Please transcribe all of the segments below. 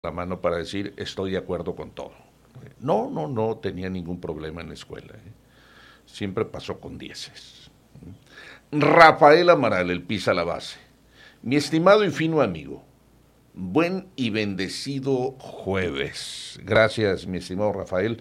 la mano para decir estoy de acuerdo con todo. No tenía ningún problema en la escuela. Siempre pasó con dieces. Rafael Amaral, el Pisa la base. Mi estimado y fino amigo, buen y bendecido jueves. Gracias, mi estimado Rafael.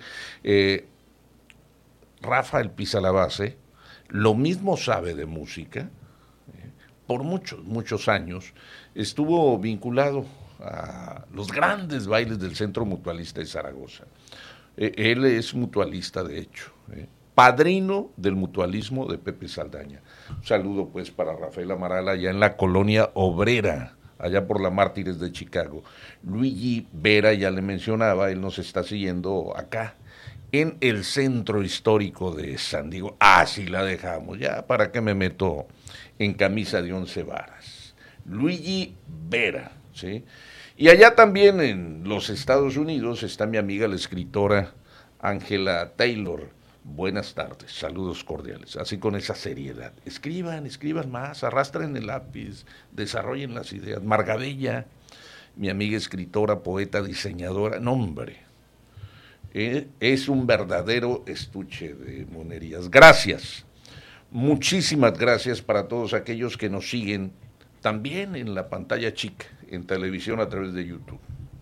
Rafael Pisa la base, lo mismo sabe de música. Por muchos años estuvo vinculado a los grandes bailes del Centro Mutualista de Zaragoza. Él es mutualista, de hecho, padrino del mutualismo de Pepe Saldaña. Un saludo pues para Rafael Amaral allá en la colonia obrera, allá por la Mártires de Chicago. Luigi Vera, ya le mencionaba, él nos está siguiendo acá, en el centro histórico de San Diego. Así la dejamos, ya para qué me meto en camisa de 11 varas. Luigi Vera, ¿sí? Y allá también en los Estados Unidos está mi amiga la escritora Angela Taylor. Buenas tardes, saludos cordiales, así con esa seriedad. Escriban más, arrastren el lápiz, desarrollen las ideas. Margabella, mi amiga escritora, poeta, diseñadora, no hombre, es un verdadero estuche de monerías. Gracias, muchísimas gracias para todos aquellos que nos siguen también en la pantalla chica, en televisión a través de YouTube.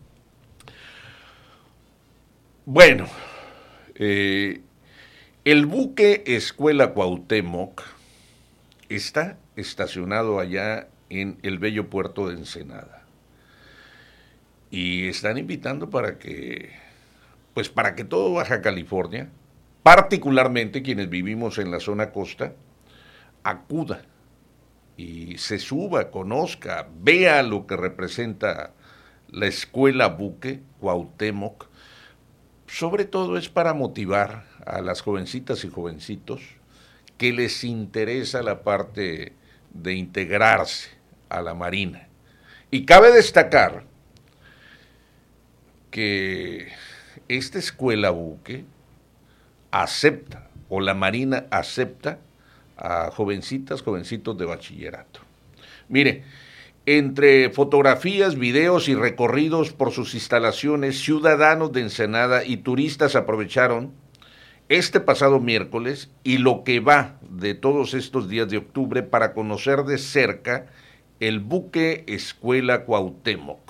Bueno, el buque Escuela Cuauhtémoc está estacionado allá en el bello puerto de Ensenada. Y están invitando para que todo Baja California, particularmente quienes vivimos en la zona costa, acuda y se suba, conozca, vea lo que representa la Escuela Buque Cuauhtémoc. Sobre todo es para motivar a las jovencitas y jovencitos que les interesa la parte de integrarse a la Marina. Y cabe destacar que esta escuela buque acepta, o la Marina acepta, a jovencitas, jovencitos de bachillerato. Mire, entre fotografías, videos y recorridos por sus instalaciones, ciudadanos de Ensenada y turistas aprovecharon este pasado miércoles y lo que va de todos estos días de octubre para conocer de cerca el buque Escuela Cuauhtémoc,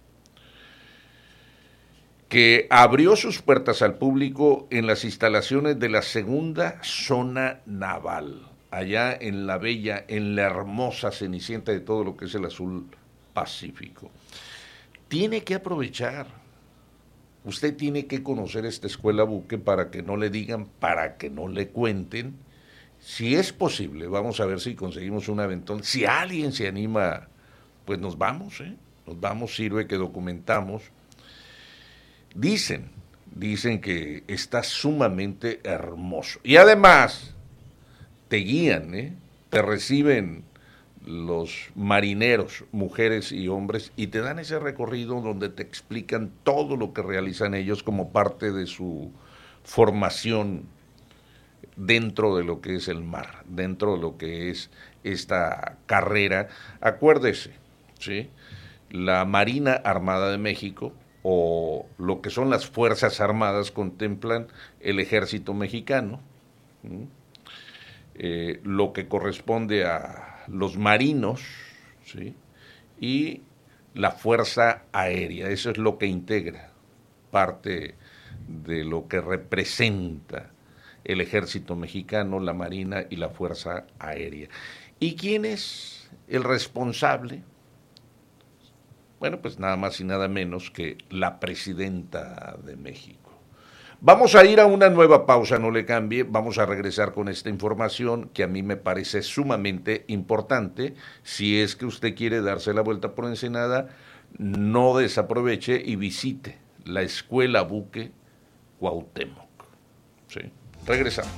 que abrió sus puertas al público en las instalaciones de la segunda zona naval, allá en la bella, en la hermosa cenicienta de todo lo que es el azul Pacífico. Tiene que aprovechar. Usted tiene que conocer esta escuela buque para que no le digan, para que no le cuenten. Si es posible, vamos a ver si conseguimos un aventón. Si alguien se anima, pues nos vamos, nos vamos, sirve que documentamos. Dicen que está sumamente hermoso. Y además te guían, te reciben los marineros, mujeres y hombres, y te dan ese recorrido donde te explican todo lo que realizan ellos como parte de su formación dentro de lo que es el mar, dentro de lo que es esta carrera. Acuérdese, ¿sí? La Marina Armada de México o lo que son las Fuerzas Armadas contemplan el Ejército Mexicano, lo que corresponde a los marinos, ¿sí? Y la Fuerza Aérea. Eso es lo que integra parte de lo que representa el Ejército Mexicano, la Marina y la Fuerza Aérea. ¿Y quién es el responsable? Bueno, pues nada más y nada menos que la Presidenta de México. Vamos a ir a una nueva pausa, no le cambie, vamos a regresar con esta información que a mí me parece sumamente importante. Si es que usted quiere darse la vuelta por Ensenada, no desaproveche y visite la Escuela Buque Cuauhtémoc. ¿Sí? Regresamos.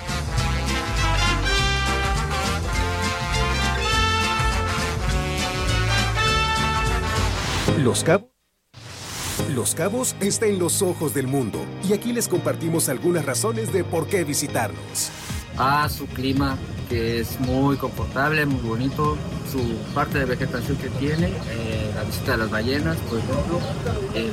Los Cabos está en los ojos del mundo y aquí les compartimos algunas razones de por qué visitarnos. Su clima que es muy confortable, muy bonito. Su parte de vegetación que tiene, la visita de las ballenas, por ejemplo,